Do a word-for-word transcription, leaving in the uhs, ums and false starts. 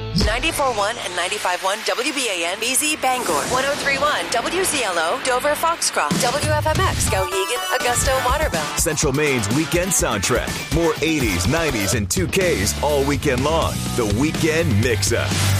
ninety-four point one and ninety-five point one W B A N B Z Bangor, one oh three point one W Z L O Dover Foxcroft, W F M X Skowhegan, Augusta, Waterville. Central Maine's weekend soundtrack. More eighties, nineties, and two Ks all weekend long. The Weekend Mix-Up.